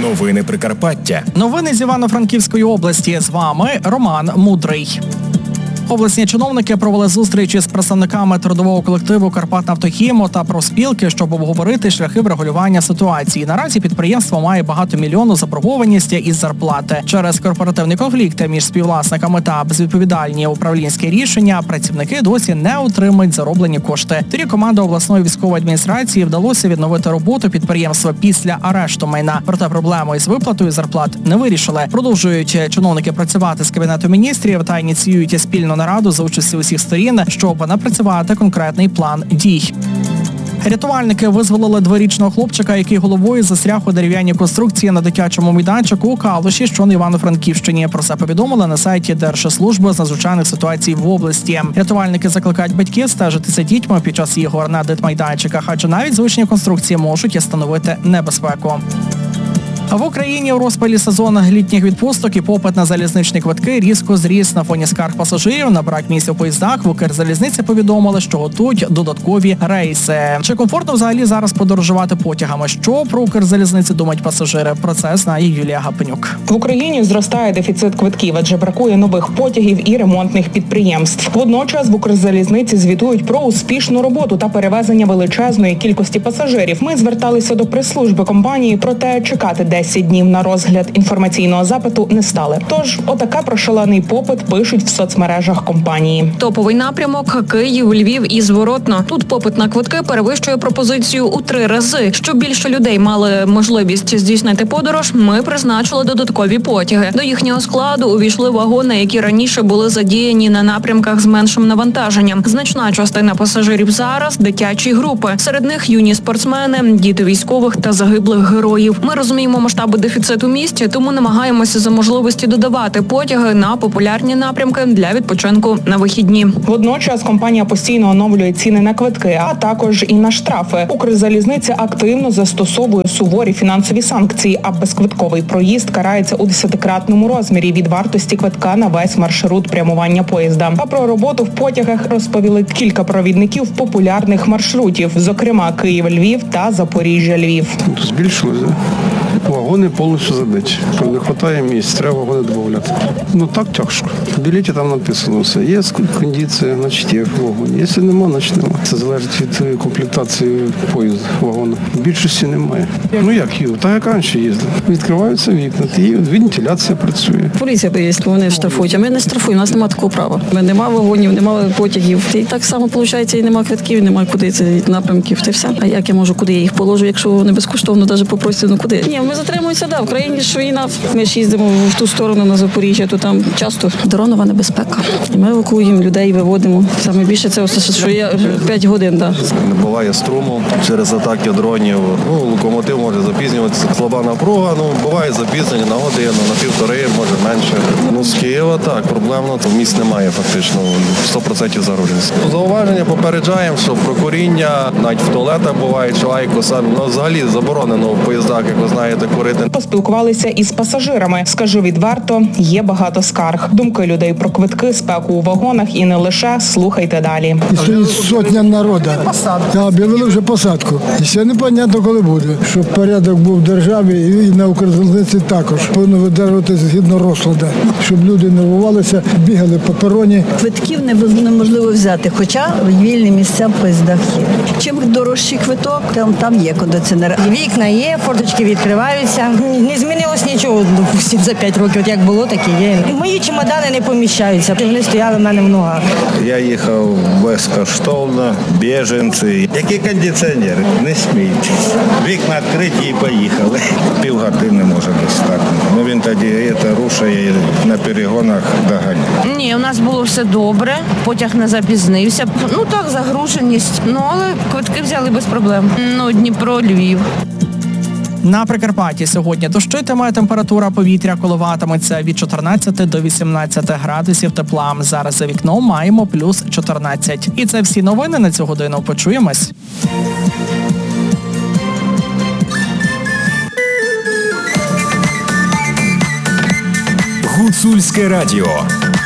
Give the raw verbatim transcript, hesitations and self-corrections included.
Новини Прикарпаття. Новини з Івано-Франківської області. З вами Роман Мудрий. Обласні чиновники провели зустрічі з представниками трудового колективу «Карпатнафтохім» та профспілки, щоб обговорити шляхи врегулювання ситуації. Наразі підприємство має багатомільйонну заборгованість із зарплати. Через корпоративні конфлікти між співвласниками та безвідповідальні управлінські рішення працівники досі не отримують зароблені кошти. Тоді команда обласної військової адміністрації вдалося відновити роботу підприємства після арешту майна. Проте проблему із виплатою зарплат не вирішили. Продовжують чиновники працювати з Кабінетом міністрів та ініціюють спільну нараду за участі усіх сторін, щоб напрацювати конкретний план дій. Рятувальники визволили дворічного хлопчика, який головою застряг у дерев'яній конструкції на дитячому майданчику у Калуші, що на Івано-Франківщині. Про це повідомили на сайті Держслужби з надзвичайних ситуацій в області. Рятувальники закликають батьків стежити за дітьми під час ігор на дитмайданчиках, адже навіть звичні конструкції можуть становити небезпеку. В Україні у розпалі сезону літніх відпусток і попит на залізничні квитки різко зріс. На фоні скарг пасажирів на брак місць у поїздах в Укрзалізниці повідомили, що готують додаткові рейси. Чи комфортно взагалі зараз подорожувати потягами? Що про Укрзалізниці думають пасажири? Про це знає Юлія Гапенюк. В Україні зростає дефіцит квитків, адже бракує нових потягів і ремонтних підприємств. Водночас в Укрзалізниці звітують про успішну роботу та перевезення величезної кількості пасажирів. Ми зверталися до прес-служби компанії, проте чекати десять днів на розгляд інформаційного запиту не стали. Тож, отаке про шалений попит пишуть в соцмережах компанії. Топовий напрямок – Київ, Львів і зворотно. Тут попит на квитки перевищує пропозицію у три рази. Щоб більше людей мали можливість здійснити подорож, ми призначили додаткові потяги. До їхнього складу увійшли вагони, які раніше були задіяні на напрямках з меншим навантаженням. Значна частина пасажирів зараз – дитячі групи. Серед них юні спортсмени, діти військових та загиблих героїв. Ми розуміємо масштаби дефіциту в місті, тому намагаємося за можливості додавати потяги на популярні напрямки для відпочинку на вихідні. Водночас компанія постійно оновлює ціни на квитки, а також і на штрафи. Укрзалізниця активно застосовує суворі фінансові санкції, а безквитковий проїзд карається у десятикратному розмірі від вартості квитка на весь маршрут прямування поїзда. А про роботу в потягах розповіли кілька провідників популярних маршрутів, зокрема Київ-Львів та Запоріжжя-Львів. Збільшилося. Вагони повністю забиті. Коли не вистачає місць, треба вагони додати. Ну так тяжко. В білеті там написано все. Є кондиція, значить є вагон. Якщо нема, значить нема. Це залежить від комплектації поїзду, вагону. В більшості немає. Ну як їздили? Так як раніше їздили. Відкриваються вікна, і вентиляція працює. Поліція приїздить, вони штрафують, а ми не штрафуємо, у нас немає такого права. Ми нема вагонів, немає потягів. І так само, виходить, і немає квитків, немає куди це напрямків. Це все. А як я можу, куди я їх положу, якщо вони безкоштовно навіть попросять, ну куди? Ні, ми затримуємося, да, в країні ж війна. Ми ж їздимо в ту сторону на Запоріжжя, то там часто дронова небезпека. І ми евакуюємо людей, виводимо. Саме більше це, що я п'ять годин, да. Не буває струму через атаки дронів. Ну, локомотив може запізнюватися. Слаба напруга, ну, буває запізнення на годину, на півтори, може менше. Ну, з Києва так, проблемно, то місць немає фактично, сто відсотків загруженості. Зауваження попереджаємо, що про куріння, навіть в туалетах буває, що айкоса, ну, взагалі заборонено в поїздах, як ви знаєте, курити. Поспілкувалися із пасажирами. Скажу відверто, є багато скарг. Думки людей про квитки, спеку у вагонах і не лише. Слухайте далі. Сьогодні сотня народу. Об'явили вже посадку. І ще непонятно, коли буде. Щоб порядок був в державі і на Укрзалізниці також. Повинно видержувати згідно розкладу. Щоб люди нервувалися, бігали по пероні. Квитків неможливо взяти, хоча вільні місця в поїздах є. Чим дорожчий квиток, там, там є кондиціонер. Вікна є, форточки відкриваються. Не змінилось нічого, допустим, за п'ять років. От як було, так і є. Мої чемодани не поміщаються. Вони стояли в мене в ногах. Я їхав безкоштовно, біженці. Які кондиціонери? Не смійтесь. Вікна відкриті і поїхали. Півгодини може достатньо. Ну він тоді це рушає на перегонах доганяє. Ні, у нас було все добре, потяг не запізнився. Ну так, загруженість, ну але квитки взяли без проблем. Ну, Дніпро, Львів. На Прикарпатті сьогодні дощитиме, температура повітря коливатиметься від чотирнадцяти до вісімнадцяти градусів тепла. Зараз за вікном маємо плюс чотирнадцять. І це всі новини на цю годину. Почуємось. Гуцульське радіо.